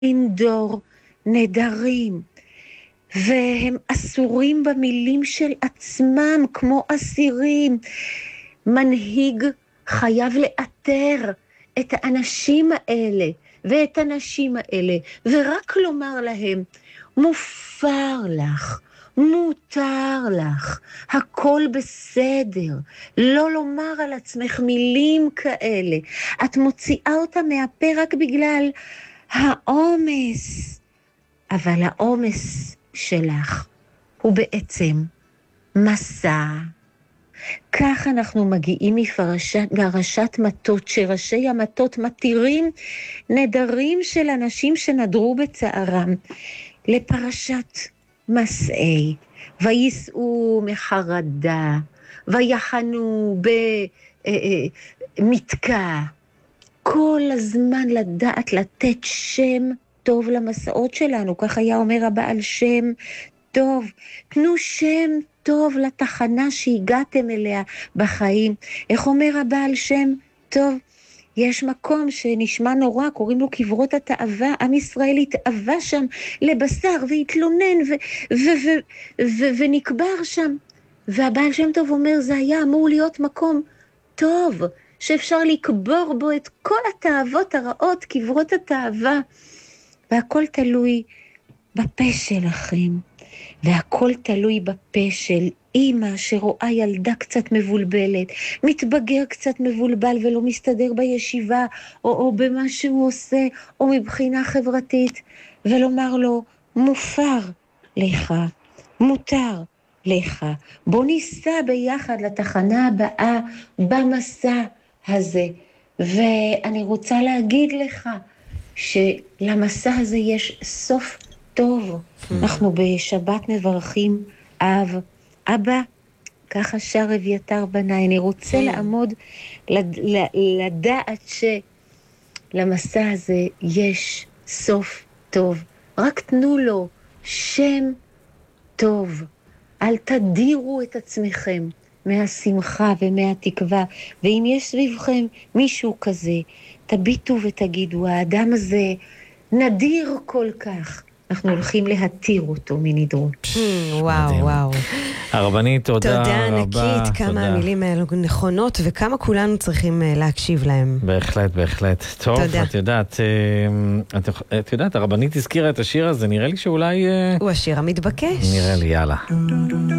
דור נדרים, והם אסורים במילים של עצמם כמו אסירים. מנהיג חייב לאתר את האנשים האלה ואת הנשים האלה, ורק לומר להם, מופר לך, מותר לך, הכל בסדר. לא לומר על עצמך מילים כאלה. את מוציאה אותה מהפה רק בגלל העומס. אבל העומס שלך הוא בעצם מסע. כך אנחנו מגיעים מפרשת מטות, שראשי המטות מתירים נדרים של אנשים שנדרו בצערם, לפרשת מסעי, ויסעו מחרדה, ויחנו במתקע. כל הזמן לדעת לתת שם טוב למסעות שלנו, כך היה אומר הבעל שם טוב. תנו שם טוב לתחנה שהגעתם אליה בחיים. איך אומר הבעל שם טוב? יש מקום שנשמע נורא, קוראים לו קברות התאווה. עם ישראל התאווה שם לבשר והתלונן ונקבר שם. והבעל שם טוב אומר, זה היה אמור להיות מקום טוב, שאפשר לקבור בו את כל התאוות הרעות, קברות התאווה. והכל תלוי בפה שלכם, והכל תלוי בפה של אמא שרואה ילדה קצת מבולבלת, מתבגר קצת מבולבל ולא מסתדר בישיבה, או במה שהוא עושה, או מבחינה חברתית, ולומר לו, מופר לך, מותר לך. בוא ניסע ביחד לתחנה הבאה במסע הזה. ואני רוצה להגיד לך, שלמסע הזה יש סוף טוב. אנחנו בשבת מברכים אבא, ככה שר אביתר בניי. אני רוצה לעמוד, לדעת שלמסע הזה יש סוף טוב. רק תנו לו שם טוב. אל תדירו את עצמכם מהשמחה ומהתקווה. ואם יש סביבכם מישהו כזה, תביטו ותגידו, האדם הזה נדיר כל כך. אנחנו הולכים להתיר אותו מנדרו. וואו, וואו. הרבנית, תודה רבה. תודה ענקית, כמה המילים האלו נכונות, וכמה כולנו צריכים להקשיב להם. בהחלט, בהחלט. טוב, את יודעת, הרבנית הזכירה את השיר הזה, נראה לי שאולי... הוא השיר המתבקש. נראה לי, יאללה.